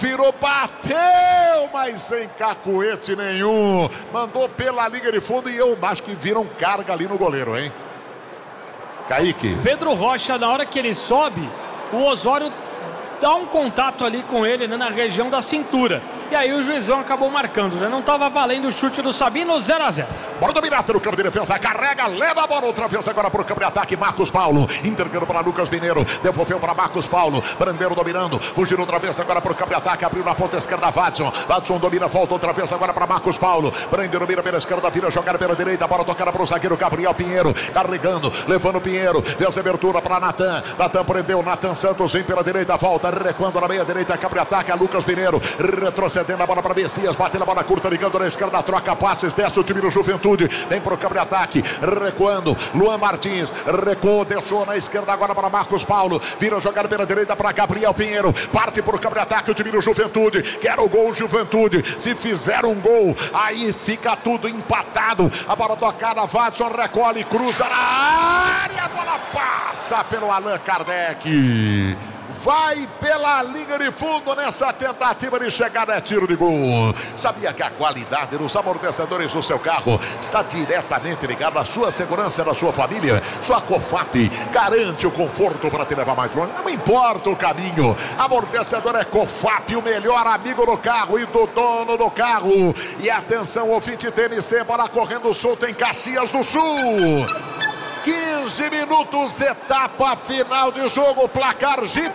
Virou, bateu, mas sem cacuete nenhum. Mandou pela linha de fundo e eu acho que viram carga ali no goleiro, hein? Kaique. Pedro Rocha, na hora que ele sobe, o Osório dá um contato ali com ele, né, na região da cintura. E aí o juizão acabou marcando, né? Não estava valendo o chute do Sabino, 0-0. Bola dominada no campo de defesa, carrega, leva a bola outra vez agora para o campo de ataque. Marcos Paulo, entregando para Lucas Mineiro, devolveu para Marcos Paulo, Brandeiro dominando, fugiu outra vez agora para o campo de ataque, abriu na ponta esquerda Watson domina, volta outra vez agora para Marcos Paulo, Brandeiro mira pela esquerda, vira jogada pela direita, bola tocada para o zagueiro Gabriel Pinheiro, carregando, levando o Pinheiro, fez a abertura para Natan prendeu, Natan Santos vem pela direita, volta, recuando na meia direita, campo de ataque, a Lucas Mineiro, retrocedendo a bola para Messias, batendo a bola curta, ligando na esquerda, troca passes, desce o time do Juventude, vem pro campo de ataque, recuando, Luan Martins, recuou, deixou na esquerda agora para Marcos Paulo, vira jogada pela direita para Gabriel Pinheiro, parte pro campo de ataque o time do Juventude, quer o gol Juventude, se fizer um gol, aí fica tudo empatado, a bola tocada, Watson recolhe, cruza na área, a bola passa pelo Allan Kardec. Vai pela linha de fundo nessa tentativa de chegada, é tiro de gol. Sabia que a qualidade dos amortecedores do seu carro está diretamente ligada à sua segurança, da sua família? Sua Cofap garante o conforto para te levar mais longe. Não importa o caminho. Amortecedor é Cofap, o melhor amigo do carro e do dono do carro. E atenção, ouvinte TMC, bola correndo solta em Caxias do Sul. 15 minutos, etapa final de jogo, placar Jeep.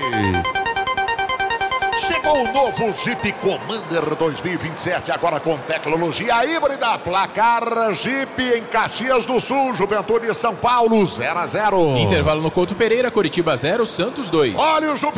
Chegou o novo Jeep Commander 2027, agora com tecnologia híbrida. Placar Jeep em Caxias do Sul, Juventude e São Paulo, 0-0. Intervalo no Couto Pereira, Coritiba 0, Santos 2. Olha o Juventude.